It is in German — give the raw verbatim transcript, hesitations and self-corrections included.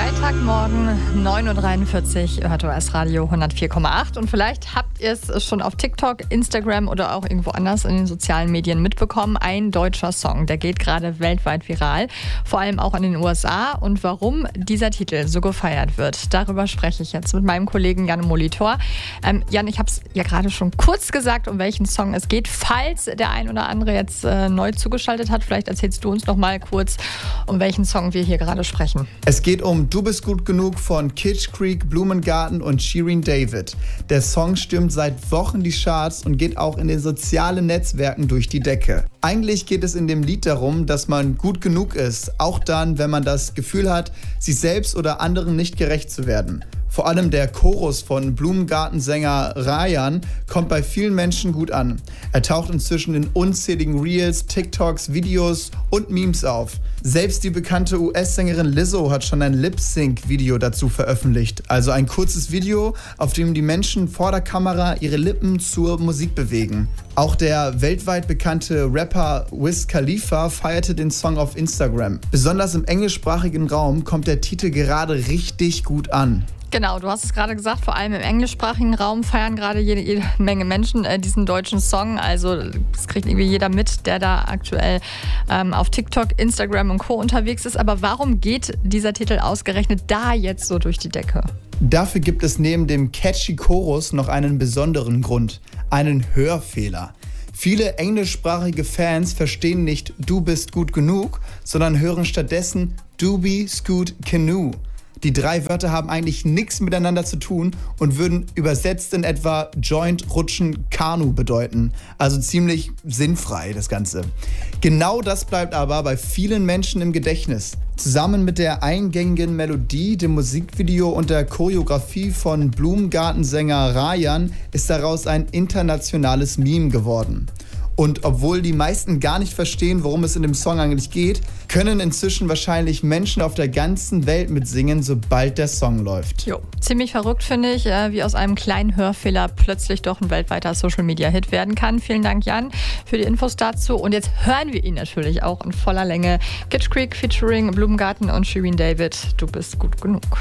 Freitagmorgen, neun Uhr dreiundvierzig, hört O S Radio hundertvier Komma acht. Und vielleicht habt ihr es schon auf TikTok, Instagram oder auch irgendwo anders in den sozialen Medien mitbekommen. Ein deutscher Song, der geht gerade weltweit viral, vor allem auch in den U S A. Und warum dieser Titel so gefeiert wird, darüber spreche ich jetzt mit meinem Kollegen Jan Molitor. Ähm, Jan, ich habe es ja gerade schon kurz gesagt, um welchen Song es geht. Falls der ein oder andere jetzt äh, neu zugeschaltet hat, vielleicht erzählst du uns noch mal kurz, um welchen Song wir hier gerade sprechen. Es geht um Du bist gut genug von Kitsch Creek, Blumengarten und Shirin David. Der Song stürmt seit Wochen die Charts und geht auch in den sozialen Netzwerken durch die Decke. Eigentlich geht es in dem Lied darum, dass man gut genug ist, auch dann, wenn man das Gefühl hat, sich selbst oder anderen nicht gerecht zu werden. Vor allem der Chorus von Blumengartensänger Rayan kommt bei vielen Menschen gut an. Er taucht inzwischen in unzähligen Reels, TikToks, Videos und Memes auf. Selbst die bekannte U S-Sängerin Lizzo hat schon ein Lip-Sync-Video dazu veröffentlicht. Also ein kurzes Video, auf dem die Menschen vor der Kamera ihre Lippen zur Musik bewegen. Auch der weltweit bekannte Rapper Wiz Khalifa feierte den Song auf Instagram. Besonders im englischsprachigen Raum kommt der Titel gerade richtig gut an. Genau, du hast es gerade gesagt, vor allem im englischsprachigen Raum feiern gerade jede, jede Menge Menschen äh, diesen deutschen Song. Also das kriegt irgendwie jeder mit, der da aktuell ähm, auf TikTok, Instagram und Co. unterwegs ist. Aber warum geht dieser Titel ausgerechnet da jetzt so durch die Decke? Dafür gibt es neben dem catchy Chorus noch einen besonderen Grund, einen Hörfehler. Viele englischsprachige Fans verstehen nicht Du bist gut genug, sondern hören stattdessen Doobie Scoot Canoe. Die drei Wörter haben eigentlich nichts miteinander zu tun und würden übersetzt in etwa Joint, Rutschen, Kanu bedeuten. Also ziemlich sinnfrei das Ganze. Genau das bleibt aber bei vielen Menschen im Gedächtnis. Zusammen mit der eingängigen Melodie, dem Musikvideo und der Choreografie von Blumengartensänger Rayan ist daraus ein internationales Meme geworden. Und obwohl die meisten gar nicht verstehen, worum es in dem Song eigentlich geht, können inzwischen wahrscheinlich Menschen auf der ganzen Welt mitsingen, sobald der Song läuft. Jo, ziemlich verrückt finde ich, wie aus einem kleinen Hörfehler plötzlich doch ein weltweiter Social-Media-Hit werden kann. Vielen Dank, Jan, für die Infos dazu. Und jetzt hören wir ihn natürlich auch in voller Länge. Kitsch Creek featuring Blumengarten und Shirin David. Du bist gut genug.